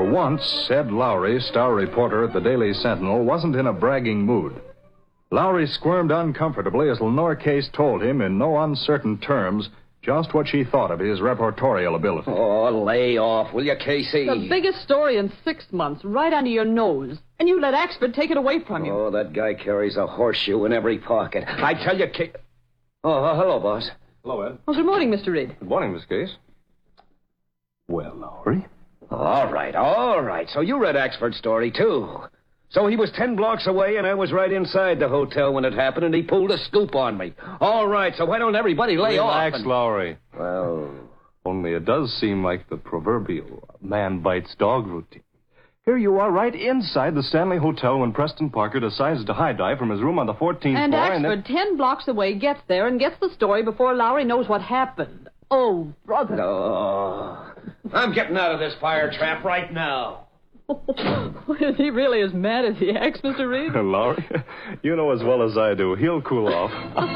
once, Ed Lowry, star reporter at the Daily Sentinel, wasn't in a bragging mood. Lowry squirmed uncomfortably as Lenore Case told him in no uncertain terms just what she thought of his reportorial ability. Oh, lay off, will you, Casey? The biggest story in 6 months, right under your nose. And you let Axford take it away from you. Oh, that guy carries a horseshoe in every pocket. I tell you, Oh, hello, boss. Hello, Ed. Oh, good morning, Mr. Reed. Good morning, Miss Case. Well, Lowry? All right. So you read Axford's story, too. So he was 10 blocks away, and I was right inside the hotel when it happened, and he pulled a scoop on me. All right, so why don't everybody lay off? Relax, Lowry. Well... Only it does seem like the proverbial man bites dog routine. Here you are right inside the Stanley Hotel when Preston Parker decides to high dive from his room on the 14th And floor. Axford, 10 blocks away, gets there and gets the story before Lowry knows what happened. Oh, brother. Oh, I'm getting out of this fire trap right now. Is he really as mad as he acts, Mr. Reed? Lowry, you know as well as I do. He'll cool off.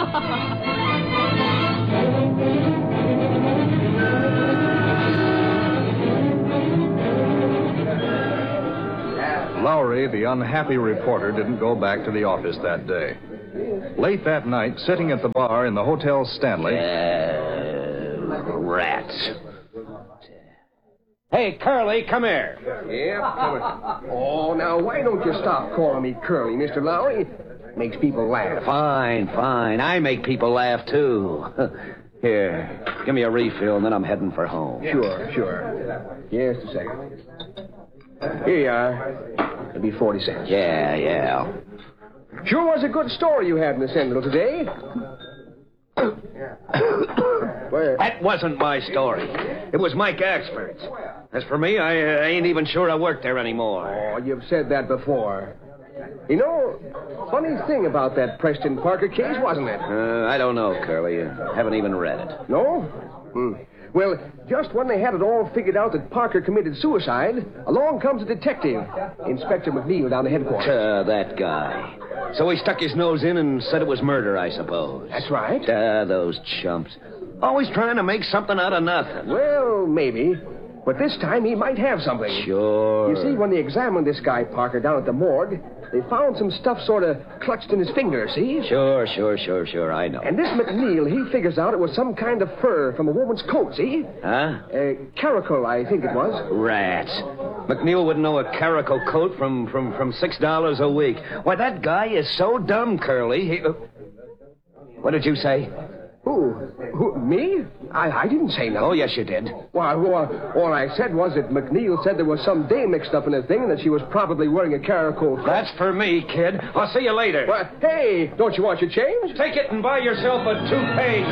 Lowry, the unhappy reporter, didn't go back to the office that day. Late that night, sitting at the bar in the Hotel Stanley... Rats. Hey, Curly, come here. Yeah, coming. Oh, now, why don't you stop calling me Curly, Mr. Lowry? Makes people laugh. Fine. I make people laugh, too. Here, give me a refill, and then I'm heading for home. Sure. Just a second. Here you are. It'll be 40 cents. Yeah. Sure was a good story you had in the Sentinel today. Where? That wasn't my story. It was Mike Axford's. As for me, I ain't even sure I work there anymore. Oh, you've said that before. You know, funny thing about that Preston Parker case, wasn't it? I don't know, Curly. I haven't even read it. No? Well, just when they had it all figured out that Parker committed suicide, along comes a detective, Inspector McNeil, down the headquarters. That guy. So he stuck his nose in and said it was murder, I suppose. That's right. Those chumps. Always trying to make something out of nothing. Well, maybe. But this time he might have something. Sure. You see, when they examined this guy, Parker, down at the morgue, they found some stuff sort of clutched in his finger, see? Sure, I know. And this McNeil, he figures out it was some kind of fur from a woman's coat, see? Huh? Caracal, I think it was. Rats. McNeil wouldn't know a caracal coat from $6 a week. Why, that guy is so dumb, Curly. What did you say? Who? Me? I didn't say nothing. Oh, yes, you did. Well, all I said was that McNeil said there was some dame mixed up in the thing and that she was probably wearing a caracal coat. That's for me, kid. I'll see you later. Well, hey, don't you want your change? Take it and buy yourself a toupee.